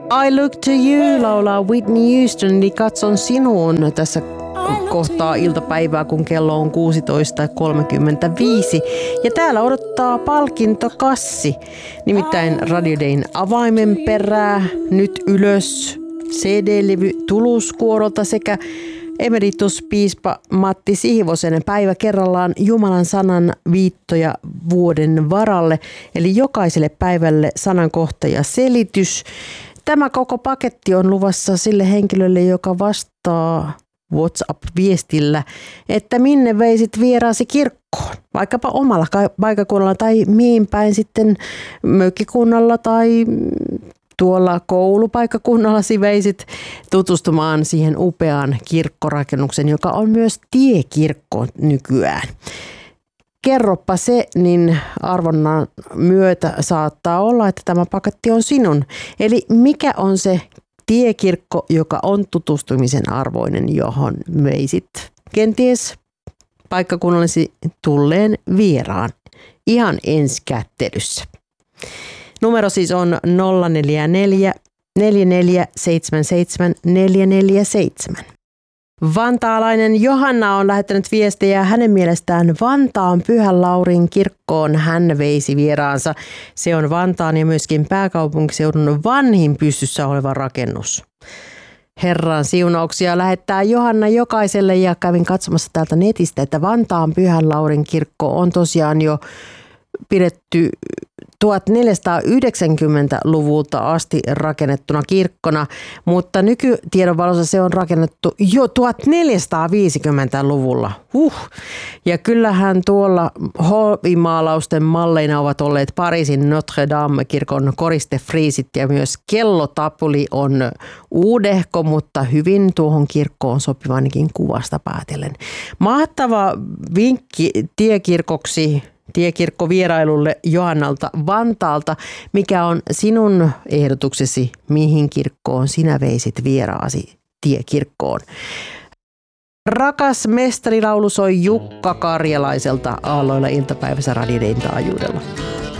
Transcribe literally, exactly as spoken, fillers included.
I Look to You laulaa Whitney Houston, eli katson sinuun tässä kohtaa iltapäivää, kun kello on kuusitoista kolmekymmentäviisi. Ja täällä odottaa palkintokassi, nimittäin Radio Dayn avaimen perää, nyt ylös, C D-levy Tuluskuorolta sekä emerituspiispa Matti Sihvosen päivä kerrallaan Jumalan sanan viittoja vuoden varalle, eli jokaiselle päivälle sanankohta ja selitys. Tämä koko paketti on luvassa sille henkilölle, joka vastaa WhatsApp-viestillä, että minne veisit vieraasi kirkkoon, vaikkapa omalla paikakunnalla tai mihin päin sitten mökkikunnalla tai tuolla koulupaikkakunnallasi veisit tutustumaan siihen upeaan kirkkorakennuksen, joka on myös tiekirkko nykyään. Kerropa se, niin arvonnan myötä saattaa olla, että tämä paketti on sinun. Eli mikä on se tiekirkko, joka on tutustumisen arvoinen, johon veisit kenties paikkakunnallesi tulleen vieraan ihan ensikättelyssä. Numero siis on nolla neljä neljä neljä neljä seitsemän seitsemän neljä neljä seitsemän. Vantaalainen Johanna on lähettänyt viestejä. Hänen mielestään Vantaan Pyhän Laurin kirkkoon hän veisi vieraansa. Se on Vantaan ja myöskin pääkaupunkiseudun vanhin pystyssä oleva rakennus. Herran siunauksia lähettää Johanna jokaiselle, ja kävin katsomassa täältä netistä, että Vantaan Pyhän Laurin kirkko on tosiaan jo pidetty tuhatneljäsataayhdeksänkymmentäluvulta asti rakennettuna kirkkona, mutta nykytiedon valossa se on rakennettu jo tuhatneljäsataaviisikymmentäluvulla. Huh. Ja kyllähän tuolla hoivimaalausten malleina ovat olleet Pariisin Notre Dame-kirkon koristefriisit ja myös kellotapuli on uudehko, mutta hyvin tuohon kirkkoon sopiva ainakin kuvasta päätellen. Mahtava vinkki tiekirkoksi. Tiekirkkovierailulle Johannalta Vantaalta. Mikä on sinun ehdotuksesi, mihin kirkkoon sinä veisit vieraasi tiekirkkoon? Rakas mestarilaulu soi Jukka Karjalaiselta aalloilla iltapäivässä Radio Dayn taajuudella.